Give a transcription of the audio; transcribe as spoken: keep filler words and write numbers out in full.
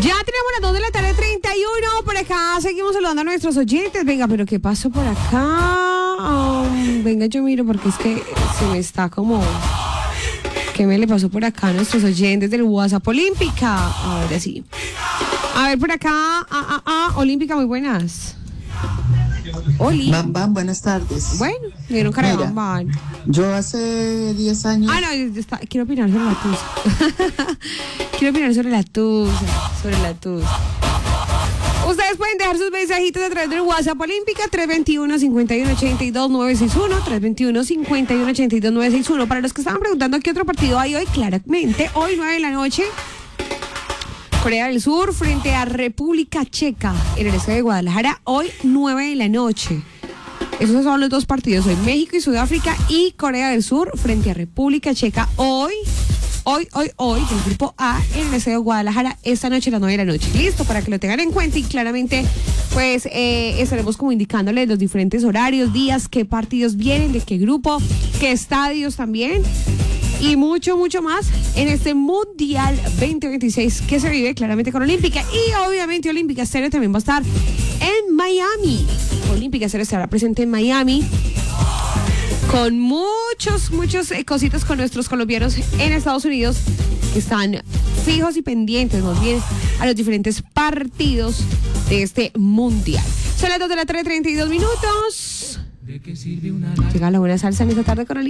Ya tenemos las dos de la tarde, treinta y uno. Por acá seguimos saludando a nuestros oyentes. Venga, pero ¿qué pasó por acá? Um, venga, yo miro porque es que se me está como... ¿Qué me le pasó por acá a nuestros oyentes del WhatsApp Olímpica? Ahora sí. A ver, por acá. Ah, ah, ah. Olímpica, muy buenas. Oli. Bam Bam, buenas tardes. Bueno, vieron cara de Bam Bam. Yo hace diez años... Ah, no, está, quiero opinar sobre la tusa. Quiero opinar sobre la tusa. Sobre la tusa. Ustedes pueden dejar sus mensajitos a través del WhatsApp Olímpica tres dos uno, cinco uno ocho dos, nueve seis uno, tres dos uno, cinco uno ocho dos, nueve seis uno. Para los que estaban preguntando qué otro partido hay hoy, claramente, hoy nueve de la noche, Corea del Sur frente a República Checa en el estadio de Guadalajara, hoy nueve de la noche. Esos son los dos partidos hoy, México y Sudáfrica, y Corea del Sur frente a República Checa hoy. Hoy, hoy, hoy, del grupo A en el estadio de Guadalajara, esta noche a las nueve de la noche. Listo, para que lo tengan en cuenta y claramente, pues, eh, estaremos como indicándoles los diferentes horarios, días, qué partidos vienen, de qué grupo, qué estadios también y mucho, mucho más en este Mundial veinte veintiséis que se vive claramente con Olímpica. Y obviamente Olímpica Estéreo también va a estar en Miami. Olímpica Estéreo estará presente en Miami con muchos, muchos eh, cositas con nuestros colombianos en Estados Unidos que están fijos y pendientes más bien a los diferentes partidos de este mundial. Son las dos de la tarde, treinta y dos minutos. Llega la buena salsa en esta tarde con Olímpica.